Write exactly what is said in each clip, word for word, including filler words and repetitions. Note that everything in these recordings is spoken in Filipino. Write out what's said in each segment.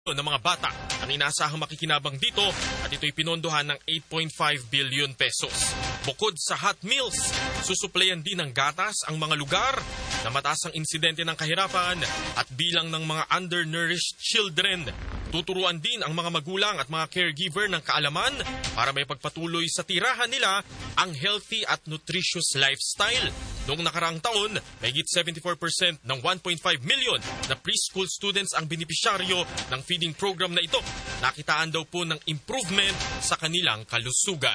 ng mga bata ang inaasahang makikinabang dito at ito'y pinondohan ng eight point five billion pesos. Bukod sa hot meals, susuplayan din ng gatas ang mga lugar na mataas ang insidente ng kahirapan at bilang ng mga undernourished children. Tuturuan din ang mga magulang at mga caregiver ng kaalaman para may pagpatuloy sa tirahan nila ang healthy at nutritious lifestyle. Noong nakaraang taon, mahigit seventy-four percent ng one point five million na preschool students ang benepisyaryo ng feeding program na ito. Nakitaan daw po ng improvement sa kanilang kalusugan.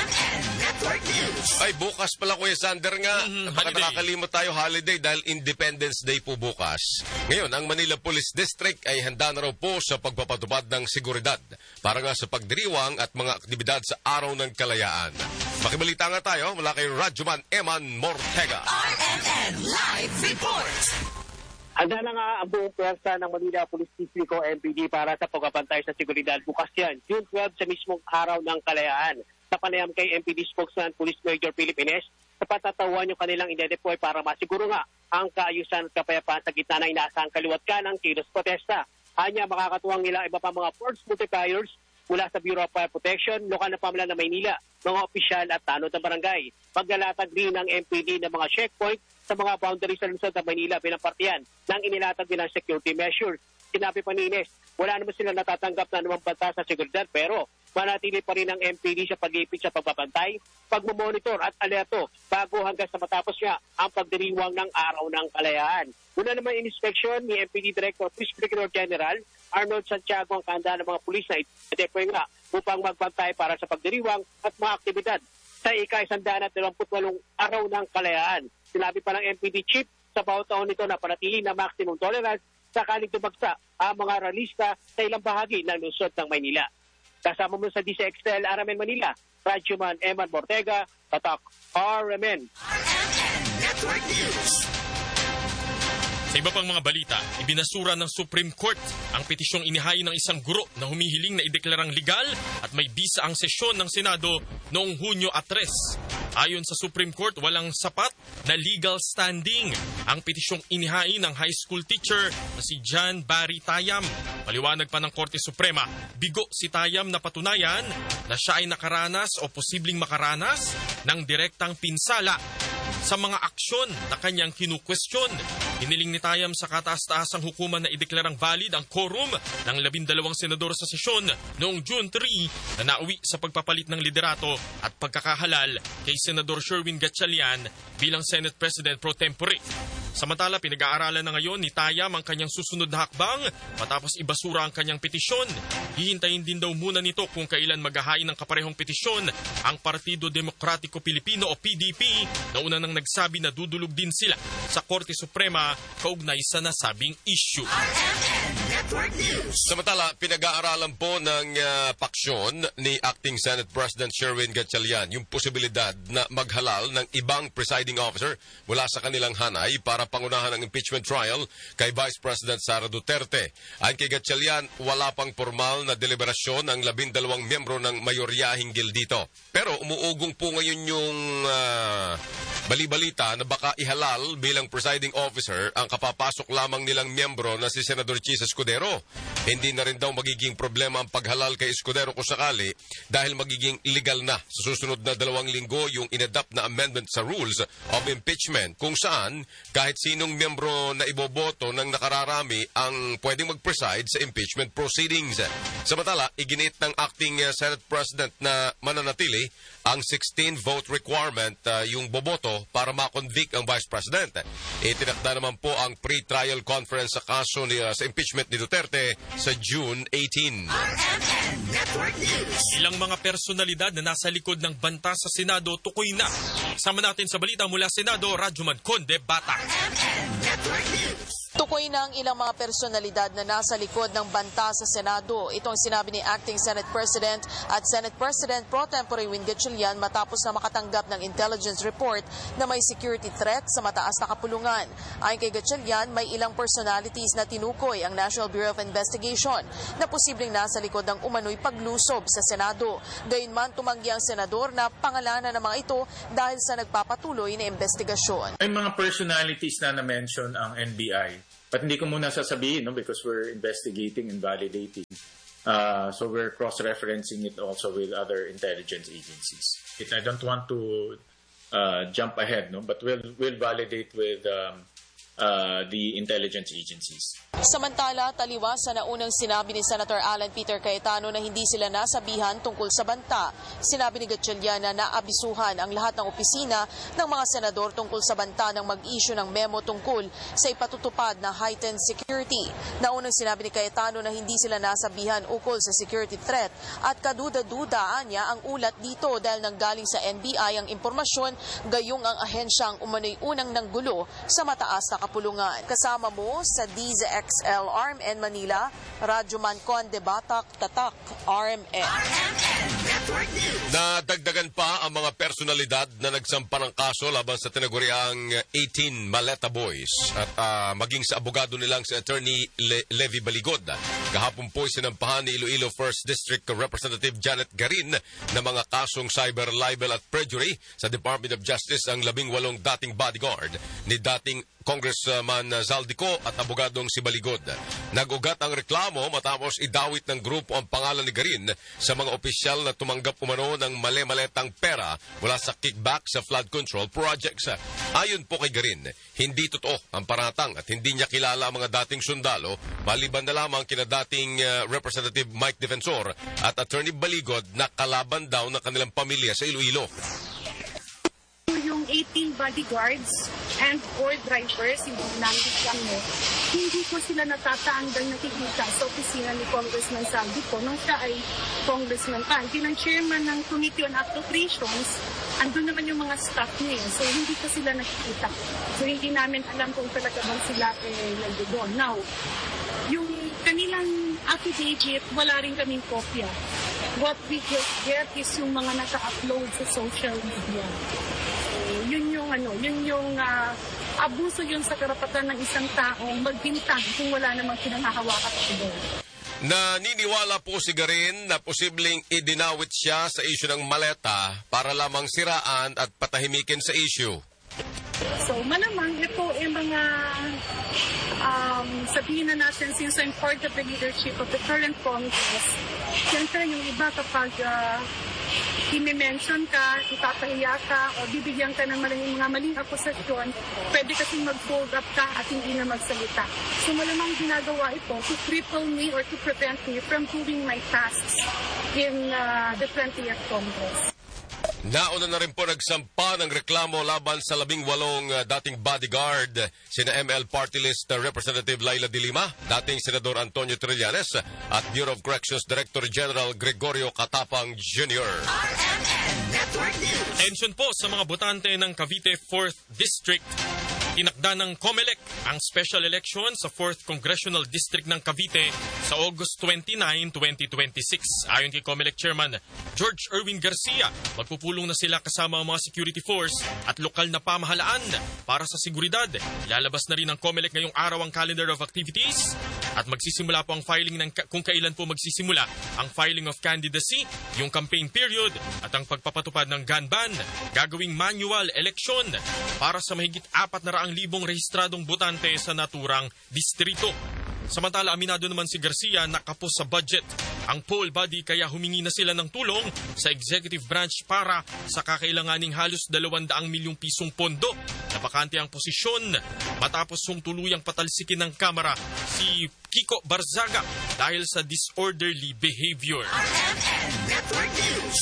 Ay, bukas pala Kuya Sander nga. Mm-hmm, Baka holiday. nakakalimot tayo holiday dahil Independence Day po bukas. Ngayon, ang Manila Police District ay handa na raw po sa pagpapatupad ng seguridad para nga sa pagdiriwang at mga aktibidad sa Araw ng Kalayaan. Makibalita nga tayo mula kay Radyoman Eman Mortega. R M N Live Report. Handa na nga ang buong pwersa ng Manila Police District o M P D para sa pagbabantay sa seguridad. Bukas yan, June twelve sa mismong araw ng Kalayaan. Sa panayam kay M P D spokesman Police Major Philip Ines, sa patatawan yung kanilang ide-deploy para masiguro nga ang kaayusan at kapayapaan sa gitna ng inaasahang kaliwat ka ng kilos protesta. Hanya makakatuwang nila iba pa mga force multipliers mula sa Bureau of Fire Protection, lokal na pamahalaan ng Maynila, mga opisyal at tanod ng barangay. Paglalatag din ng M P D ng mga checkpoint sa mga boundaries sa lungsod ng Maynila bilang partiyan ng inilatag din ng security measures. Sinabi pa ni Ines, wala naman sila natatanggap na namang banta sa seguridad pero manatili pa rin ang M P D sa pag-iipit sa pagbabantay, pagmamonitor at alerto bago hanggang sa matapos niya ang pagdiriwang ng Araw ng Kalayaan. Una naman in-inspection ni M P D Director Police Brigadier General Arnold Santiago ang kanda ng mga pulis na ide-deploy nga upang magbantay para sa pagdiriwang at mga aktibidad sa ika-isandaan at dalawampu't walong Araw ng Kalayaan. Sinabi pa ng M P D Chief sa bawat taon nito na panatili na maximum tolerance sakaling tumagsa ang mga ralista sa ilang bahagi ng lungsod ng Maynila. Kasama mo sa D C X L R M N Manila, Radyoman Eman Mortega, Tatak R M N. R M N Network News. Sa iba pang mga balita, ibinasura ng Supreme Court ang petisyong inihain ng isang guro na humihiling na ideklarang legal at may bisa ang sesyon ng Senado noong Hunyo at tres. Ayon sa Supreme Court, walang sapat na legal standing ang petisyong inihain ng high school teacher na si John Barry Tayam. Paliwanag pa ng Korte Suprema, bigo si Tayam na patunayan na siya ay nakaranas o posibleng makaranas ng direktang pinsala sa mga aksyon na kanyang kinukwestiyon. Hiniling ni Tayam sa kataas-taasang hukuman na ideklarang valid ang quorum ng labindalawang senador sa sesyon noong June third na nauwi sa pagpapalit ng liderato at pagkakahalal kay Senador Sherwin Gatchalian bilang Senate President pro tempore. Samantala, pinag-aaralan na ngayon ni Tayam ang kanyang susunod na hakbang matapos ibasura ang kanyang petisyon. Hihintayin din daw muna nito kung kailan maghahain ng kaparehong petisyon ang Partido Demokratiko Pilipino o P D P na una nang nagsabi na dudulog din sila sa Korte Suprema kaugnay sa nasabing issue. R M N Network News. Samantala, pinag-aaralan po ng uh, paksyon ni Acting Senate President Sherwin Gatchalian yung posibilidad na maghalal ng ibang presiding officer mula sa kanilang hanay para pangunahan ang impeachment trial kay Vice President Sara Duterte. Ayon kay Gatchalian, wala pang formal na deliberasyon ang labindalawang miyembro ng mayorya hinggil dito. Pero umuugong po ngayon yung uh, bali-balita na baka ihalal bilang presiding officer ang kapapasok lamang nilang miyembro na si Senador Chis Escudero. Hindi na rin daw magiging problema ang paghalal kay Escudero kung sakali dahil magiging legal na sa susunod na dalawang linggo yung inadapt na amendment sa rules of impeachment kung saan kahit sinong miyembro na iboboto ng nakararami ang pwedeng mag-preside sa impeachment proceedings. Samantala, iginit ng acting uh, Senate President na mananatili ang sixteen vote requirement uh, yung boboto para ma-convict ang Vice President. Itinakda naman po ang pre-trial conference sa kaso ni, uh, sa impeachment ni Duterte sa June eighteenth. R M N Network News. Ilang mga personalidad na nasa likod ng banta sa Senado tukoy na. Sama natin sa balita mula Senado, Radyoman Conde Bata. R M N Network News. Tukoy na ang ilang mga personalidad na nasa likod ng banta sa Senado. Itong sinabi ni Acting Senate President at Senate President Pro Tempore Win Gatchalian matapos na makatanggap ng intelligence report na may security threat sa mataas na kapulungan. Ayon kay Gatchalian, may ilang personalities na tinukoy ang National Bureau of Investigation na posibleng nasa likod ng umano'y paglusob sa Senado. Gayunman, tumanggi ang senador na pangalanan ng mga ito dahil sa nagpapatuloy na investigasyon. May mga personalities na na-mention ang N B I. But hindi ko muna sasabihin, no, because we're investigating and validating. Uh, so we're cross-referencing it also with other intelligence agencies. It, I don't want to uh, jump ahead, no, but we'll we'll validate with um, uh, the intelligence agencies. Samantala, taliwas sa naunang sinabi ni Senator Alan Peter Cayetano na hindi sila nasabihan tungkol sa banta. Sinabi ni Gatchalian na naabisuhan ang lahat ng opisina ng mga senador tungkol sa banta nang mag-issue ng memo tungkol sa ipatutupad na heightened security. Naunang sinabi ni Cayetano na hindi sila nasabihan ukol sa security threat at kaduda-dudaan niya ang ulat dito dahil nanggaling sa N B I ang impormasyon gayong ang ahensyang umano'y unang nanggulo sa mataas na kapulungan. Kasama mo sa D Z X L R M N Manila, Radyo Man Conde Batak, Tatak, R M N. R M N Network News. Nadagdagan pa ang mga personalidad na nagsampa ng kaso laban sa tinaguriang eighteen Maleta Boys at uh, maging sa abogado nilang si Attorney Le- Levi Baligod. Kahapon po sinampahan ni Iloilo First District Representative Janet Garin na mga kasong cyber libel at perjury sa Department of Justice ang labing walong dating bodyguard ni dating Congressman Zaldico at abogadong si Baligod. Nag-ugat ang reklamo matapos idawit ng grupo ang pangalan ni Garin sa mga opisyal na tumanggap umano ng mali-maletang pera mula sa kickback sa flood control projects. Ayon po kay Garin, hindi totoo ang paratang at hindi niya kilala ang mga dating sundalo maliban na lamang kina dating uh, Representative Mike Defensor at Attorney Baligod na kalaban daw ng kanilang pamilya sa Iloilo. Yung eighteen bodyguards and or drivers, yung binanggit lang mo, hindi ko sila natataanggang nakikita sa opisina ni Congressman Zaldico nung siya ay congressman pa. Bilang chairman ng Committee on Appropriations, andun naman yung mga staff niya. So, hindi ko sila nakikita. So, hindi namin alam kung talaga bang sila eh, nagdoon. Now, yung kanilang affidavit, wala rin kaming kopya. What we just get is yung mga naka-upload sa social media. Yun yung ano, yun yung uh, abuso yun sa karapatan ng isang taong magbintang kung wala namang pinanghahawakan sa doon. Naniniwala po si Garin na posibleng idinawit siya sa issue ng maleta para lamang siraan at patahimikin sa issue. So malamang ito ay mga um, sabihin na natin since I'm part of the leadership of the current Congress, siyempre yung iba kapag uh, i-mention ka, ipapahiya ka, o bibigyan ka ng maling, mga maling akusasyon, pwede kasing mag-fold up ka at hindi na magsalita. So malamang ginagawa ito to cripple me or to prevent me from doing my tasks in uh, the twentieth Congress. Nauna na rin po nagsampa ng reklamo laban sa labing walong uh, dating bodyguard, sina M L Party List uh, Representative Laila de Lima, dating Senador Antonio Trillanes at Bureau of Corrections Director General Gregorio Catapang Junior R M N Network News. Tension po sa mga botante ng Cavite fourth District. Tinakda ng COMELEC ang special election sa fourth Congressional District ng Cavite sa August twenty-ninth, twenty twenty-six. Ayon kay COMELEC Chairman George Erwin Garcia, magpupulong na sila kasama ang mga security force at lokal na pamahalaan para sa seguridad. Lalabas na rin ng COMELEC ngayong araw ang calendar of activities at magsisimula po ang filing ng kung kailan po magsisimula ang filing of candidacy, yung campaign period at ang pagpapatupad ng gun ban. Gagawing manual election para sa mahigit apat na raang libong rehistradong botante sa naturang distrito. Samantala, aminado naman si Garcia na kapos sa budget ang poll body kaya humingi na sila ng tulong sa executive branch para sa kakailanganing halos dalawang milyong pisong pondo. Napakante ang posisyon matapos yung tuluyang patalsikin ng Kamara si Kiko Barzaga dahil sa disorderly behavior. R M N Network News.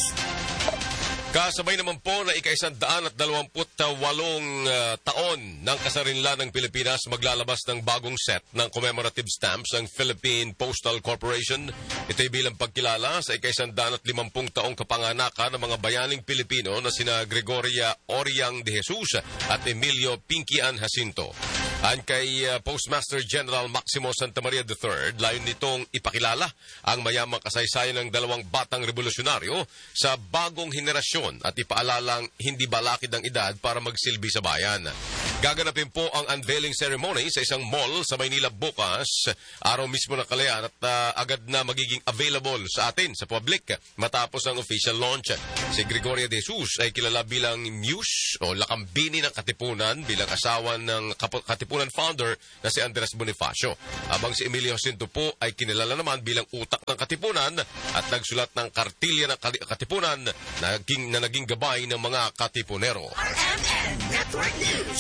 Kasabay naman po na ika-isandaan at dalawamput walong uh, taon ng kasarinlan ng Pilipinas maglalabas ng bagong set ng commemorative stamps ang Philippine Postal Corporation. Ito'y bilang pagkilala sa ika-isandaan at limampung taong kapanganakan ng mga bayaning Pilipino na sina Gregoria Oriang de Jesus at Emilio Pinkian Jacinto. Ayon kay uh, Postmaster General Maximo Santa Maria the third, layon nitong ipakilala ang mayamang kasaysayan ng dalawang batang revolusyonaryo sa bagong henerasyon at ipaalalang hindi balakid ang edad para magsilbi sa bayan. Gaganapin po ang unveiling ceremony sa isang mall sa Maynila bukas, araw mismo ng kalayaan at uh, agad na magiging available sa atin, sa public, matapos ang official launch. Si Gregoria De Jesus ay kilala bilang Muse o Lakambini ng Katipunan bilang asawa ng Katipunan founder na si Andres Bonifacio. Habang si Emilio Jacinto po ay kinilala naman bilang utak ng Katipunan at nagsulat ng kartilya ng Katipunan na naging, na naging gabay ng mga Katipunero. R M N Network News.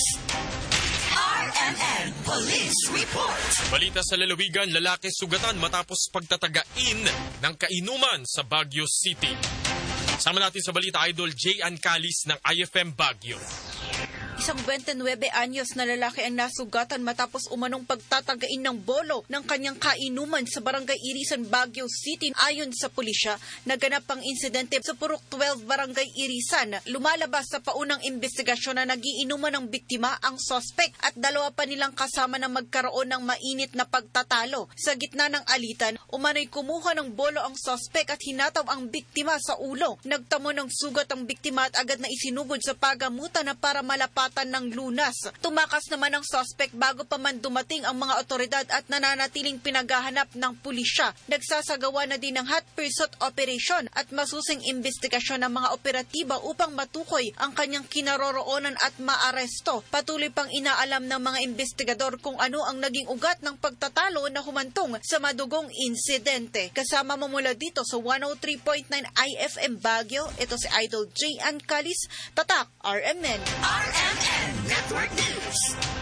R M N Police Report. Balita sa lalawigan, lalaki sugatan matapos pagtatagain ng kainuman sa Baguio City. Sama natin sa balita, Idol J. Ann Calis ng I F M Baguio. Isang twenty-nine anyos na lalaki ang nasugatan matapos umanong pagtatagain ng bolo ng kanyang kainuman sa Barangay Irisan, Baguio City. Ayon sa pulisya, naganap ang insidente sa Purok twelve, Barangay Irisan. Lumalabas sa paunang investigasyon na nagiinuman ng biktima ang sospek at dalawa pa nilang kasama na magkaroon ng mainit na pagtatalo. Sa gitna ng alitan, umano'y kumuha ng bolo ang sospek at hinataw ang biktima sa ulo. Nagtamo ng sugat ang biktima at agad na isinugod sa pagamutan na para malapatan ng lunas. Tumakas naman ang suspect bago pa man dumating ang mga otoridad at nananatiling pinaghahanap ng pulisya. Nagsasagawa na din ng hot pursuit operation at masusing investigasyon ng mga operatiba upang matukoy ang kanyang kinaroroonan at maaresto. Patuloy pang inaalam ng mga investigador kung ano ang naging ugat ng pagtatalo na humantong sa madugong insidente. Kasama mo mula dito sa one oh three point nine I F M Baguio, ito si Idol J. Ann Calis, Tatak R M N. R M N Network News.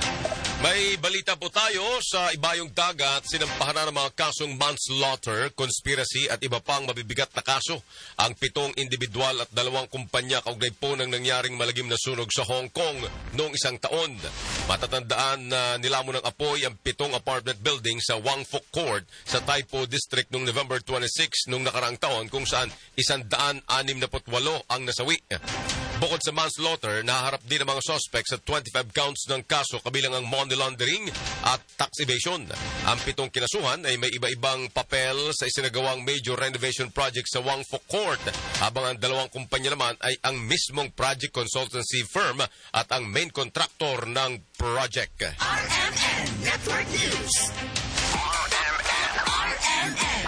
May balita po tayo sa ibayong dagat. Sinampahan na ng mga kasong manslaughter, conspiracy at iba pang mabibigat na kaso ang pitong individual at dalawang kumpanya kaugnay po ng nangyaring malagim na sunog sa Hong Kong noong isang taon. Matatandaan na nilamon ng apoy ang pitong apartment building sa Wang Fuk Court sa Tai Po District noong November twenty-sixth noong nakaraang taon kung saan isandaan anim na putwalo ang nasawi. Bukod sa manslaughter, naharap din ang mga suspects sa twenty-five counts ng kaso kabilang ang money laundering at tax evasion. Ang pitong kinasuhan ay may iba-ibang papel sa isinagawang major renovation project sa Wang Fuk Court, habang ang dalawang kumpanya naman ay ang mismong project consultancy firm at ang main contractor ng project. R M N Network News. R M N. R M N.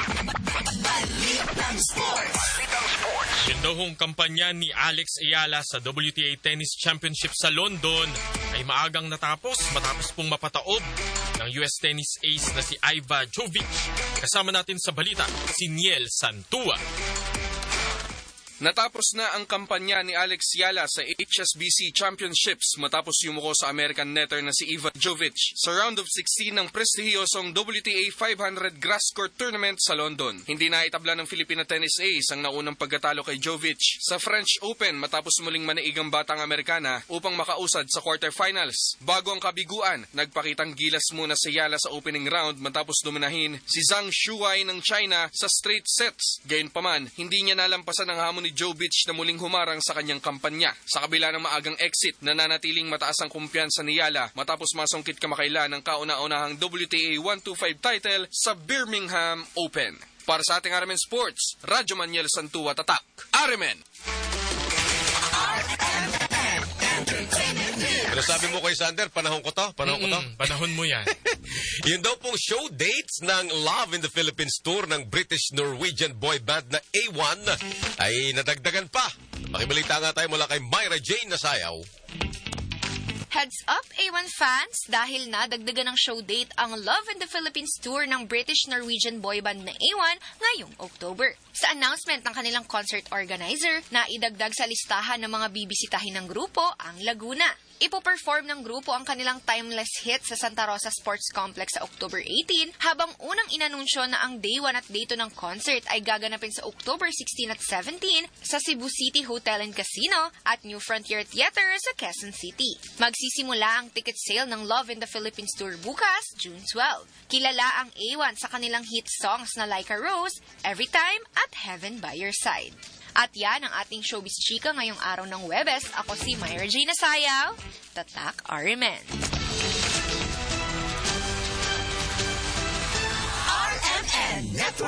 Balitang Sports. Balitang Sports. Yun daw hong kampanya ni Alex Ayala sa W T A Tennis Championship sa London ay maagang natapos matapos pong mapataob ng U S tennis ace na si Iva Jovic. Kasama natin sa balita si Niel Santua. Natapos na ang kampanya ni Alex Ayala sa H S B C Championships matapos yumuko sa American netter na si Iva Jovic sa round of sixteen ng prestihiyosong W T A five hundred Grass Court Tournament sa London. Hindi na itabla ng Filipina tennis ace ang naunang pagkatalo kay Jovic sa French Open matapos muling manaigang batang Amerikana upang makausad sa quarterfinals. Bago ang kabiguan, nagpakitang gilas muna si Ayala sa opening round matapos dominahin si Zhang Shuai ng China sa straight sets. Gayunpaman, hindi niya nalampasan ang hamon ni Jovic na muling humarang sa kanyang kampanya. Sa kabila ng maagang exit, nananatiling mataas ang kumpiyansa ni Ayala matapos masungkit kamakailan ng kauna-unahang W T A one twenty-five title sa Birmingham Open. Para sa ating R M N Sports, Radyo Maniel Santua Tatak. R M N! Ano sabi mo kay Sander? Panahon ko to? Panahon ko to? Mm-mm, panahon mo yan. Yun daw pong show dates ng Love in the Philippines tour ng British-Norwegian boy band na A one ay nadagdagan pa. Makibalita nga tayo mula kay Myra Jane Nasayaw. Heads up, A one fans! Dahil na dagdagan ng show date ang Love in the Philippines tour ng British-Norwegian boy band na A one ngayong October. Sa announcement ng kanilang concert organizer, na idagdag sa listahan ng mga bibisitahin ng grupo ang Laguna. Ipo-perform ng grupo ang kanilang timeless hit sa Santa Rosa Sports Complex sa October eighteenth, habang unang inanunsyo na ang day one at day two ng concert ay gaganapin sa October sixteen at seventeen sa Cebu City Hotel and Casino at New Frontier Theater sa Quezon City. Magsisimula ang ticket sale ng Love in the Philippines Tour bukas, June twelfth. Kilala ang A one sa kanilang hit songs na Like a Rose, Every Time at Heaven by Your Side. At yan ang ating showbiz chika ngayong araw ng Huwebes. Ako si Myra J. Nasayaw, Tatak R M N. R M N Network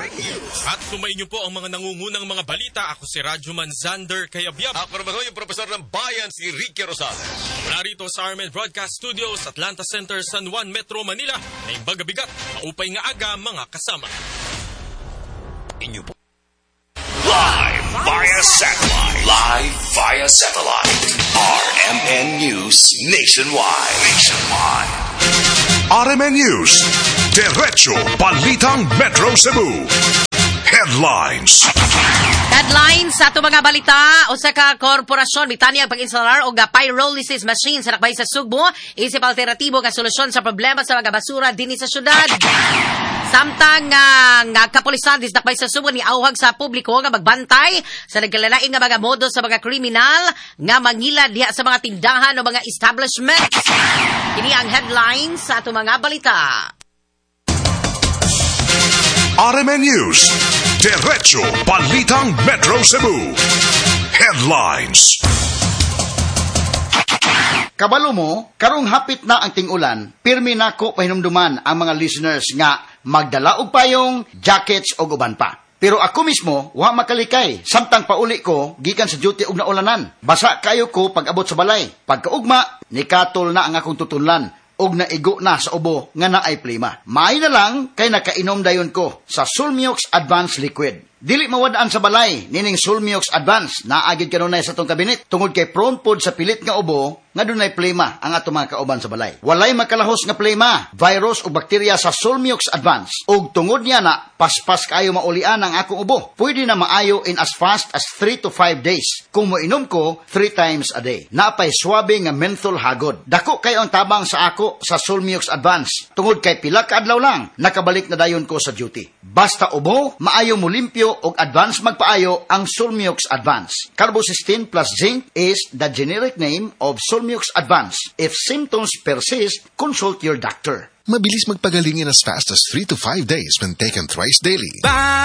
Network News. At sumayin niyo po ang mga nangungunang mga balita. Ako si Radyo Manzander Kayabyab. Ako naman ho yung profesor ng bayan, si Ricky Rosales. Mula rito sa R M N Broadcast Studios, Atlanta Center, San Juan, Metro Manila. Ngayong bagabigat, maupay nga aga mga kasama. Inyo po. Live via satellite. Live via satellite. R M N News Nationwide. Nationwide. R M N News. Diretso Balitang Metro Cebu. Headlines. Headlines sa ito mga balita. O sa ka korporasyon, bitanya ang pag-instalar o pyrolysis machine sa nakbay sa Sugbo. Isip alternatibo ka solusyon sa problema sa mga basura din sa syudad. Samtang uh, nga kapulisan dis nakbay sa Sugbo ni auhag sa publiko nga magbantay sa nagkalalaing nga mga modo sa mga kriminal nga mangilad diha sa mga tindahan o mga establishments. Kini ang headlines sa ito mga balita. R M N News. Diretso Balitang Metro Cebu. Headlines. Kabalo mo, karong hapit na ang ting-ulan, pirmi nako pahinumduman ang mga listeners nga magdala og payong, jackets o uban pa. Pero ako mismo, wa makalikay, samtang pauli ko, gikan sa duty og naulanan. Basa kayo ko pag-abot sa balay. Pagkaugma, nikatol na ang akong tutunlan. Og naigo na sa ubo nga naay plima. Maay na lang kay nakainom dayon ko sa Sulmiox Advanced Liquid. Dili mawadaan sa balay, nining Sulmiox Advanced, naagid kanunay sa tong kabinet, tungod kay prone pod sa pilit nga ubo, nga dunay plema ang ato mga kauban sa balay. Walay makalahos nga plema, virus o bakterya sa Sulmiox Advanced. Og tungod niya na, paspas kayo maulian ang akong ubo. Pwede na maayo in as fast as three to five days. Kung moinom ko, three times a day. Napay swabe nga menthol hagod. Dako kayo ang tabang sa ako sa Sulmiox Advanced. Tungod kay pila ka adlaw lang, nakabalik na dayon ko sa duty. Basta ubo, maayo mo limpyo og advance magpaayo ang Sulmiox Advance. Carbocysteine plus zinc is the generic name of Sulmiox Advance. If symptoms persist, consult your doctor. Mabilis magpagaling in as fast as three to five days when taken thrice daily. Bye!